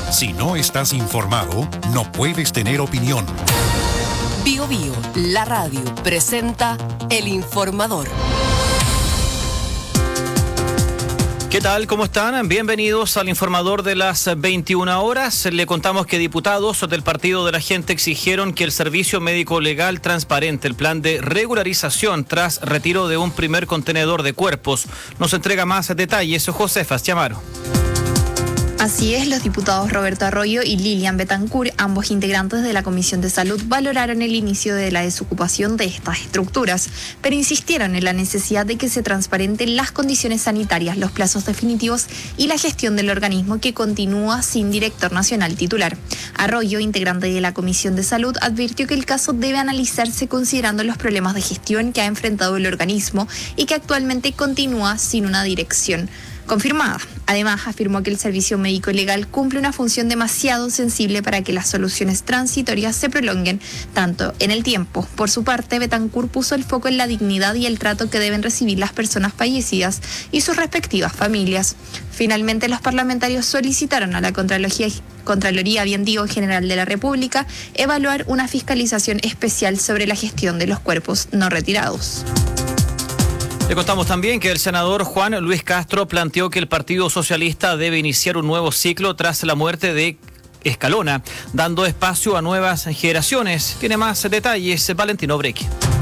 Si no estás informado, no puedes tener opinión. Bio Bio, la radio, presenta El Informador. ¿Qué tal? ¿Cómo están? Bienvenidos al Informador de las 21 horas. Le contamos que diputados del Partido de la Gente exigieron que el Servicio Médico Legal transparente el plan de regularización tras retiro de un primer contenedor de cuerpos. Nos entrega más detalles Josefa Chamaro. Así es, los diputados Roberto Arroyo y Lilian Betancourt, ambos integrantes de la Comisión de Salud, valoraron el inicio de la desocupación de estas estructuras, pero insistieron en la necesidad de que se transparenten las condiciones sanitarias, los plazos definitivos y la gestión del organismo, que continúa sin director nacional titular. Arroyo, integrante de la Comisión de Salud, advirtió que el caso debe analizarse considerando los problemas de gestión que ha enfrentado el organismo y que actualmente continúa sin una dirección confirmada. Además, afirmó que el Servicio Médico Legal cumple una función demasiado sensible para que las soluciones transitorias se prolonguen tanto en el tiempo. Por su parte, Betancourt puso el foco en la dignidad y el trato que deben recibir las personas fallecidas y sus respectivas familias. Finalmente, los parlamentarios solicitaron a la Contraloría General de la República evaluar una fiscalización especial sobre la gestión de los cuerpos no retirados. Le contamos también que el senador Juan Luis Castro planteó que el Partido Socialista debe iniciar un nuevo ciclo tras la muerte de Escalona, dando espacio a nuevas generaciones. Tiene más detalles Valentino Breque.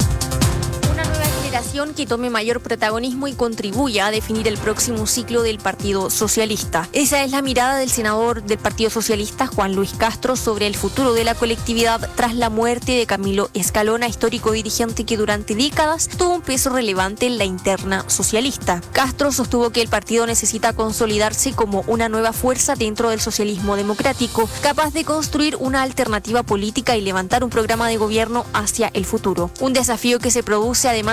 Que tome mayor protagonismo y contribuya a definir el próximo ciclo del Partido Socialista. Esa es la mirada del senador del Partido Socialista, Juan Luis Castro, sobre el futuro de la colectividad tras la muerte de Camilo Escalona, histórico dirigente que durante décadas tuvo un peso relevante en la interna socialista. Castro sostuvo que el partido necesita consolidarse como una nueva fuerza dentro del socialismo democrático, capaz de construir una alternativa política y levantar un programa de gobierno hacia el futuro. Un desafío que se produce además